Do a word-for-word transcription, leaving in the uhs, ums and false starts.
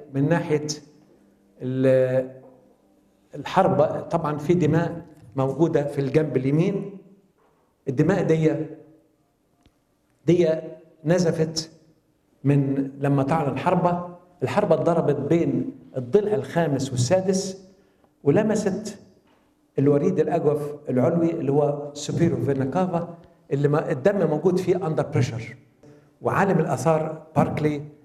من ناحية الحرب طبعا في دماء موجودة في الجنب اليمين. الدماء دي دي نزفت من لما تعلن الحربة. الحربة اتضربت بين الضلع الخامس والسادس ولمست الوريد الأجوف العلوي اللي هو سوبيرو فينا كافا اللي الدم موجود فيه اندر بريشر. وعالم الآثار باركلي